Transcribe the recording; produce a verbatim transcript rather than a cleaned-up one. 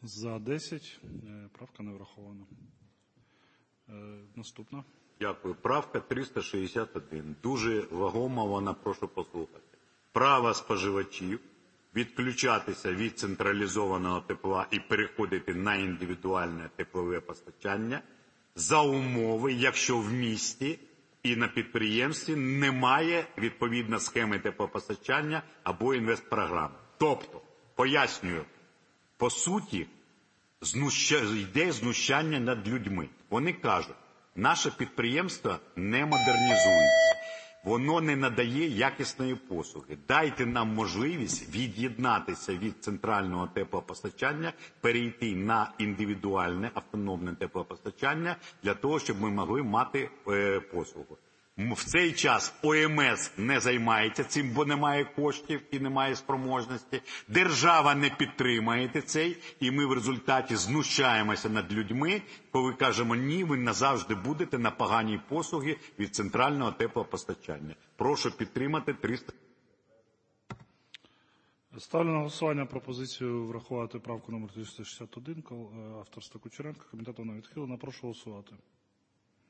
За десять. Правка не врахована. Наступна. Дякую. Правка триста шістдесят один. Дуже вагома вона, прошу послухати. Право споживачів відключатися від централізованого тепла і переходити на індивідуальне теплове постачання за умови, якщо в місті і на підприємстві немає відповідно схеми теплопостачання або інвестпрограми. Тобто, пояснюю, по суті, знуща... йде знущання над людьми. Вони кажуть, наше підприємство не модернізується, воно не надає якісної послуги. Дайте нам можливість від'єднатися від центрального теплопостачання, перейти на індивідуальне автономне теплопостачання для того, щоб ми могли мати е, послугу. В цей час О Ем Ес не займається цим, бо немає коштів і немає спроможності. Держава не підтримує цей, і ми в результаті знущаємося над людьми, коли кажемо, ні, ви назавжди будете на поганій послуги від центрального теплопостачання. Прошу підтримати триста. Ставлю на голосування пропозицію врахувати правку номер триста шістдесят один, авторства Кучеренка. Комітетом вона відхилена. Прошу голосувати.